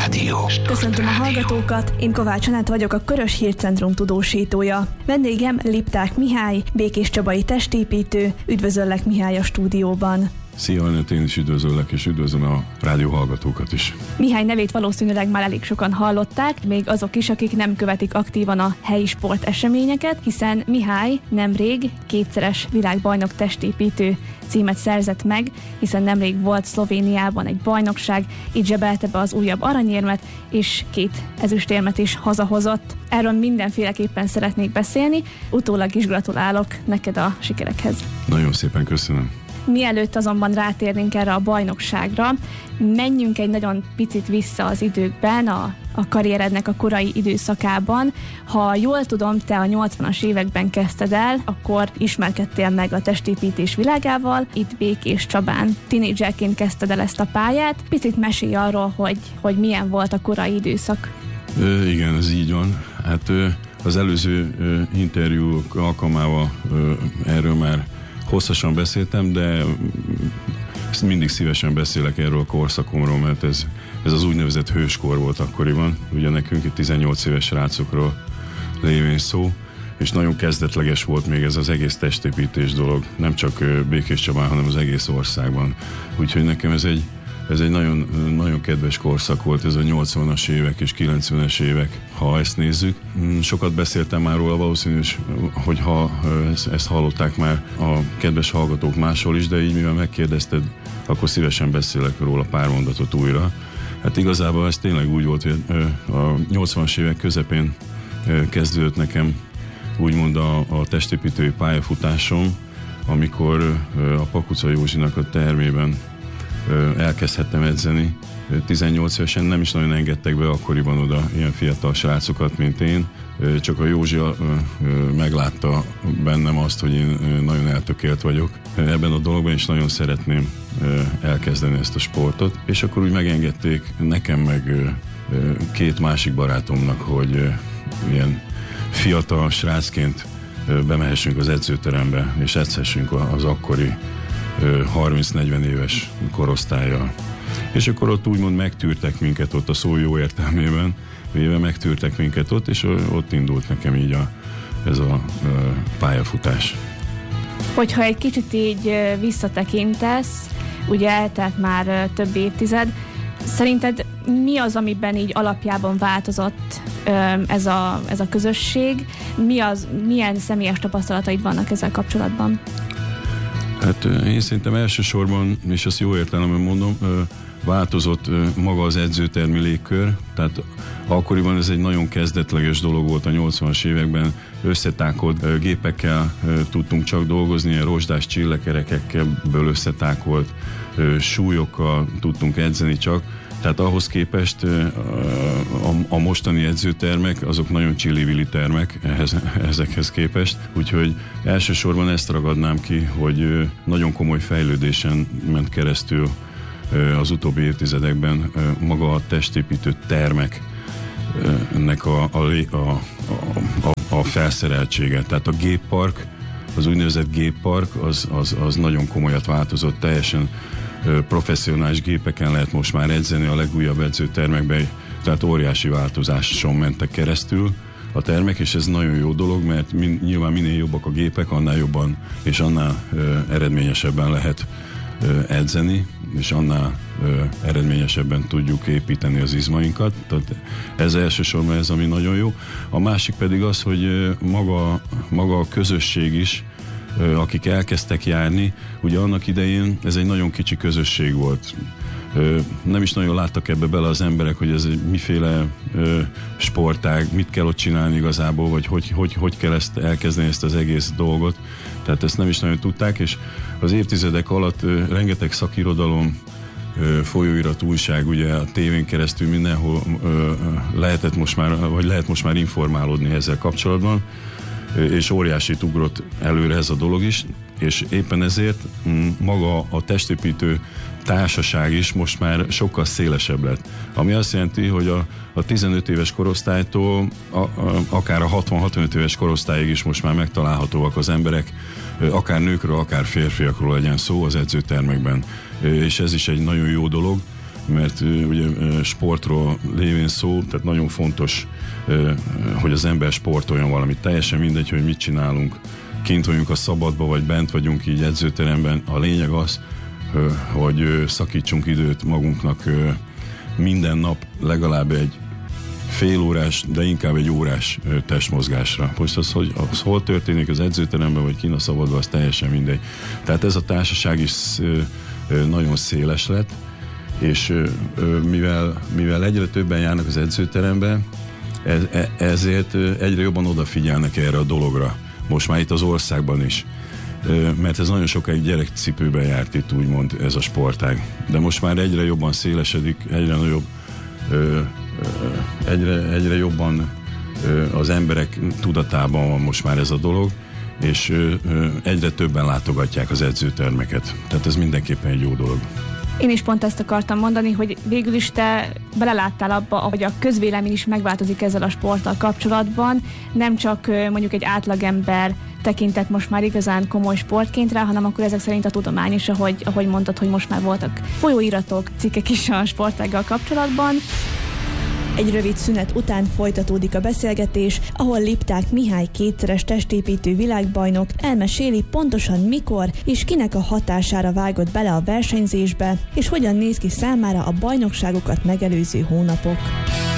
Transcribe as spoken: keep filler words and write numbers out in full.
Rádió. Köszöntöm a hallgatókat, én Kovács Anett vagyok, a Körös Hírcentrum tudósítója. Vendégem Lipták Mihály, Békés Csabai testépítő. Üdvözöllek, Mihály, a stúdióban. Szia, Anett, én is üdvözöllek, és üdvözlöm a rádió hallgatókat is. Mihály nevét valószínűleg már elég sokan hallották, még azok is, akik nem követik aktívan a helyi sport eseményeket, hiszen Mihály nemrég kétszeres világbajnok testépítő címet szerzett meg, hiszen nemrég volt Szlovéniában egy bajnokság, így zsebelte be az újabb aranyérmet, és két ezüstérmet is hazahozott. Erről mindenféleképpen szeretnék beszélni, utólag is gratulálok neked a sikerekhez. Nagyon szépen köszönöm. Mielőtt azonban rátérnénk erre a bajnokságra, menjünk egy nagyon picit vissza az időkben, a, a karrierednek a korai időszakában. Ha jól tudom, te a nyolcvanas években kezdted el, akkor ismerkedtél meg a testépítés világával, itt Békés Csabán. Tínédzserként kezdted el ezt a pályát. Picit mesélj arról, hogy, hogy milyen volt a korai időszak. Ö, igen, ez így van. Hát ö, az előző ö, interjúk alkalmával ö, erről már hosszasan beszéltem, de mindig szívesen beszélek erről a korszakomról, mert ez, ez az úgynevezett hőskor volt akkoriban. Ugye nekünk itt tizennyolc éves srácokról lévén szó, és nagyon kezdetleges volt még ez az egész testépítés dolog, nem csak Békés Csabán, hanem az egész országban. Úgyhogy nekem ez egy Ez egy nagyon, nagyon kedves korszak volt, ez a nyolcvanas évek és kilencvenes évek, ha ezt nézzük. Sokat beszéltem már róla, valószínű, hogy ha ezt hallották már a kedves hallgatók máshol is, de így mivel megkérdezted, akkor szívesen beszélek róla pár mondatot újra. Hát igazából ez tényleg úgy volt, hogy a nyolcvanas évek közepén kezdődött nekem úgymond a, a testépítői pályafutásom, amikor a Pakuca Józsinak a termében elkezdhettem edzeni. tizennyolc évesen nem is nagyon engedtek be akkoriban oda ilyen fiatal srácokat, mint én. Csak a Józsi meglátta bennem azt, hogy én nagyon eltökélt vagyok ebben a dologban, és nagyon szeretném elkezdeni ezt a sportot. És akkor úgy megengedték nekem meg két másik barátomnak, hogy ilyen fiatal srácként bemehessünk az edzőterembe, és edzhessünk az akkori harminc-negyven éves korosztállyal. És akkor ott úgymond megtűrtek minket ott a szó jó értelmében, véve megtűrtek minket ott, és ott indult nekem így a, ez a, a pályafutás. Hogyha egy kicsit így visszatekintesz, ugye eltelt már több évtized, szerinted mi az, amiben így alapjában változott ez a, ez a közösség? Mi az, milyen személyes tapasztalataid vannak ezzel kapcsolatban? Hát én szerintem elsősorban, és azt jó értelemben mondom, változott maga az edzőtermi légkör, tehát akkoriban ez egy nagyon kezdetleges dolog volt a nyolcvanas években, összetákolt gépekkel tudtunk csak dolgozni, ilyen rozsdás csillekerekekből összetákolt súlyokkal tudtunk edzeni csak, tehát ahhoz képest a, a mostani edzőtermek, azok nagyon csili-vili termek ehhez, ezekhez képest. Úgyhogy elsősorban ezt ragadnám ki, hogy nagyon komoly fejlődésen ment keresztül az utóbbi évtizedekben maga a testépítő termeknek a, a, a, a, a felszereltsége. Tehát a géppark, az úgynevezett géppark, az, az, az nagyon komolyat változott, teljesen professzionális gépeken lehet most már edzeni a legújabb edzőtermekben, tehát óriási változáson mentek keresztül a termek, és ez nagyon jó dolog, mert min, nyilván minél jobbak a gépek, annál jobban és annál ö, eredményesebben lehet ö, edzeni, és annál ö, eredményesebben tudjuk építeni az izmainkat. Tehát ez elsősorban ez, ami nagyon jó. A másik pedig az, hogy ö, maga, maga a közösség is, akik elkezdtek járni, ugye annak idején ez egy nagyon kicsi közösség volt. Nem is nagyon láttak ebbe bele az emberek, hogy ez egy miféle sportág, mit kell ott csinálni igazából, vagy hogy, hogy, hogy kell ezt elkezdeni ezt az egész dolgot. Tehát ezt nem is nagyon tudták, és az évtizedek alatt rengeteg szakirodalom, folyóirat, újság, ugye a tévén keresztül mindenhol lehetett most már, vagy lehet most már informálódni ezzel kapcsolatban, és óriásit ugrott előre ez a dolog is, és éppen ezért maga a testépítő társaság is most már sokkal szélesebb lett. Ami azt jelenti, hogy a, a tizenöt éves korosztálytól a, a, akár a hatvan-hatvanöt éves korosztályig is most már megtalálhatóak az emberek, akár nőkről, akár férfiakról legyen szó az edzőtermekben. És ez is egy nagyon jó dolog, mert ugye sportról lévén szó, tehát nagyon fontos, hogy az ember sportoljon valamit. Teljesen mindegy, hogy mit csinálunk, kint vagyunk a szabadba, vagy bent vagyunk így edzőteremben. A lényeg az, hogy szakítsunk időt magunknak minden nap legalább egy fél órás, de inkább egy órás testmozgásra. Most az, hogy az hol történik az edzőteremben, vagy kint a szabadban, az teljesen mindegy. Tehát ez a társaság is nagyon széles lett, és mivel, mivel egyre többen járnak az edzőterembe, ezért egyre jobban odafigyelnek erre a dologra. Most már itt az országban is. Mert ez nagyon sokáig gyerekcipőben járt itt, úgymond ez a sportág. De most már egyre jobban szélesedik, egyre nagyobb, egyre, egyre jobban az emberek tudatában van most már ez a dolog, és egyre többen látogatják az edzőtermeket. Tehát ez mindenképpen egy jó dolog. Én is pont ezt akartam mondani, hogy végül is te beleláttál abba, hogy a közvélemény is megváltozik ezzel a sporttal kapcsolatban. Nem csak mondjuk egy átlagember tekintett most már igazán komoly sportként rá, hanem akkor ezek szerint a tudomány is, ahogy, ahogy mondtad, hogy most már voltak folyóiratok, cikkek is a sportággal kapcsolatban. Egy rövid szünet után folytatódik a beszélgetés, ahol Lipták Mihály kétszeres testépítő világbajnok elmeséli pontosan mikor és kinek a hatására vágott bele a versenyzésbe, és hogyan néz ki számára a bajnokságokat megelőző hónapok.